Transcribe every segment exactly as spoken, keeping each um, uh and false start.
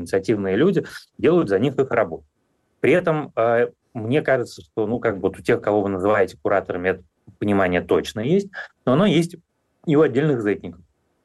инициативные люди делают за них их работу. При этом мне кажется, что ну, как бы вот у тех, кого вы называете кураторами, это понимание точно есть, но оно есть и у отдельных зетников,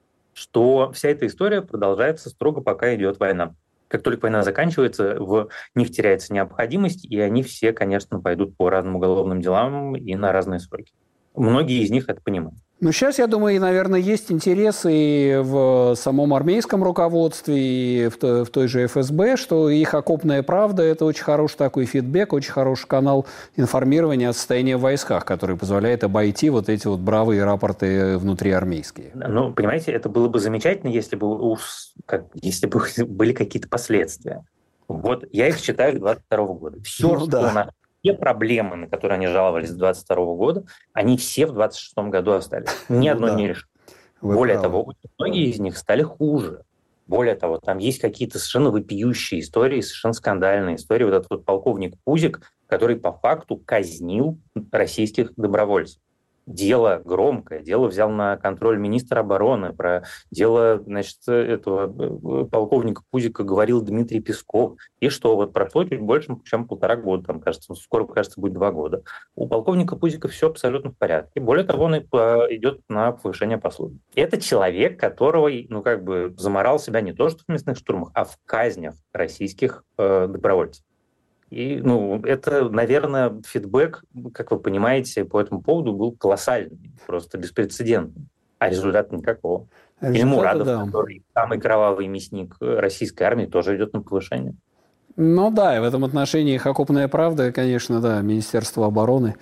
что вся эта история продолжается строго, пока идет война. Как только война заканчивается, в них теряется необходимость, и они все, конечно, пойдут по разным уголовным делам и на разные сроки. Многие из них это понимают. Ну, сейчас, я думаю, наверное, есть интерес и в самом армейском руководстве, и в той, в той же эф эс бэ, что их окопная правда – это очень хороший такой фидбэк, очень хороший канал информирования о состоянии в войсках, который позволяет обойти вот эти вот бравые рапорты внутриармейские. Ну, понимаете, это было бы замечательно, если бы, уж, как, если бы были какие-то последствия. Вот я их считаю с двадцать второго года. Все, ну, что да. на... Все проблемы, на которые они жаловались с двадцать второго года, они все в двадцать шестом году остались. Ни одно да. не решено. Более правы. того, многие из них стали хуже. Более того, там есть какие-то совершенно вопиющие истории, совершенно скандальные истории. Вот этот вот полковник Пузик, который по факту казнил российских добровольцев. Дело громкое, дело взял на контроль министр обороны, про дело, значит, этого полковника Пузика говорил Дмитрий Песков. И что, вот прошло чуть больше, чем полтора года, там, кажется, скоро, кажется, будет два года. У полковника Пузика все абсолютно в порядке. Более того, он идет на повышение по службе. Это человек, которого, ну, как бы заморал себя не то что в мясных штурмах, а в казнях российских э, добровольцев. И, ну, это, наверное, фидбэк, как вы понимаете, по этому поводу был колоссальный, просто беспрецедентный, а результата никакого. Результата, Или Мурадов, да. который самый кровавый мясник российской армии, тоже идет на повышение. Ну да, и в этом отношении их окопная правда, конечно, да, Министерство обороны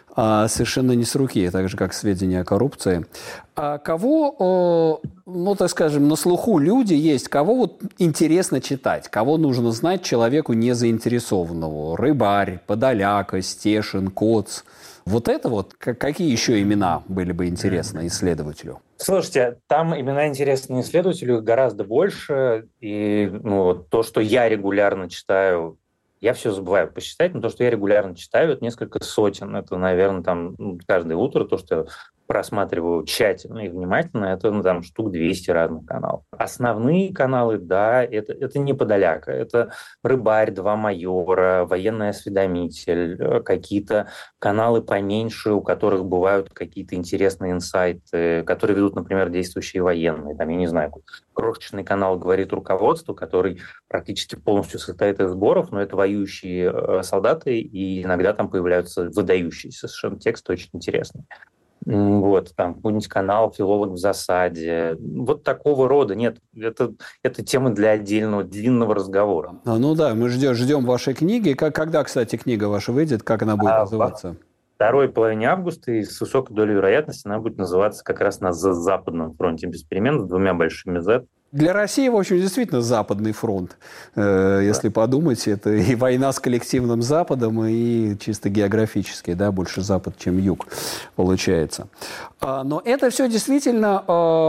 а совершенно не с руки, так же, как сведения о коррупции. А кого, ну, так скажем, на слуху люди есть, кого вот интересно читать, кого нужно знать человеку незаинтересованному? Рыбарь, Подоляка, Стешин, Коц. Вот это вот, какие еще имена были бы интересны исследователю? Слушайте, там имена интересны исследователю гораздо больше, и ну, то, что я регулярно читаю, я все забываю посчитать, но то, что я регулярно читаю, это несколько сотен. Это, наверное, там каждое утро то, что я просматриваю тщательно и внимательно, это ну, там штук двести разных каналов. Основные каналы, да, это, это не Подоляка, это Рыбарь, Два майора, Военный осведомитель, какие-то каналы поменьше, у которых бывают какие-то интересные инсайты, которые ведут, например, действующие военные. Там, я не знаю, крошечный канал «Говорит руководство», который практически полностью состоит из сборов, но это воюющие солдаты, и иногда там появляются выдающиеся совершенно тексты, очень интересные. Вот, там, какой-нибудь канал «Филолог в засаде». Вот такого рода. Нет, это, это тема для отдельного длинного разговора. А, ну да, мы ждем, ждем вашей книги. Как, когда, кстати, книга ваша выйдет? Как она будет а, называться? Во второй половине августа, и с высокой долей вероятности она будет называться как раз на Западном фронте без перемен с двумя большими «Z». Для России, в общем, действительно Западный фронт. Э, да. Если подумать, это и война с коллективным Западом, и чисто географически, да, больше Запад, чем Юг, получается. А, но это все действительно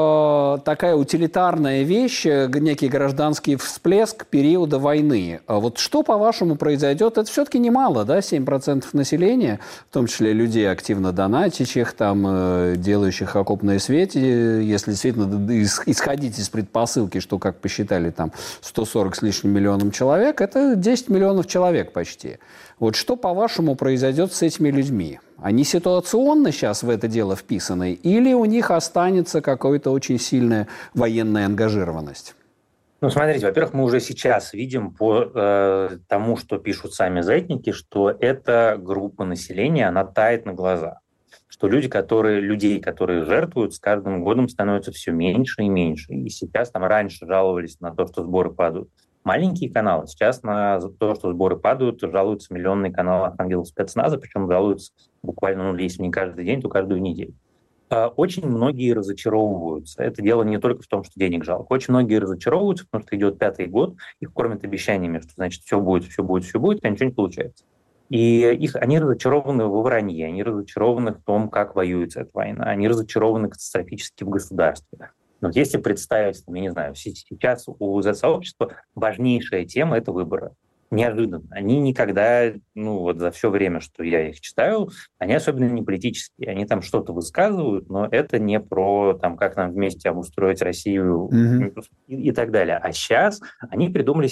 э, такая утилитарная вещь, некий гражданский всплеск периода войны. А вот что, по-вашему, произойдет? Это все-таки немало, да, семь процентов населения, в том числе людей, активно донатящих, там, э, делающих окопные свечи, если действительно исходить из предпосылки, ссылки, что, как посчитали, там сто сорок с лишним миллионам человек, это десять миллионов человек почти. Вот что, по-вашему, произойдет с этими людьми? Они ситуационно сейчас в это дело вписаны или у них останется какая-то очень сильная военная ангажированность? Ну, смотрите, во-первых, мы уже сейчас видим по э, тому, что пишут сами зетники, что эта группа населения, она тает на глазах. Что люди, которые, людей, которые жертвуют, с каждым годом становятся все меньше и меньше. И сейчас там раньше жаловались на то, что сборы падают маленькие каналы. Сейчас на то, что сборы падают, жалуются миллионные каналы ангелов спецназа, причем жалуются буквально, ну, если не каждый день, то каждую неделю. Очень многие разочаровываются. Это дело не только в том, что денег жалко. Очень многие разочаровываются, потому что идет пятый год, их кормят обещаниями, что, значит, все будет, все будет, все будет, а ничего не получается. И их, они разочарованы во вранье, они разочарованы в том, как воюется эта война, они разочарованы катастрофически в государстве. Но вот если представить, я не знаю, сейчас у зет-сообщества важнейшая тема – это выборы. Неожиданно. Они никогда, ну вот за все время, что я их читаю, они особенно не политические. Они там что-то высказывают, но это не про, там, как нам вместе обустроить Россию mm-hmm. и, и так далее. А сейчас они придумали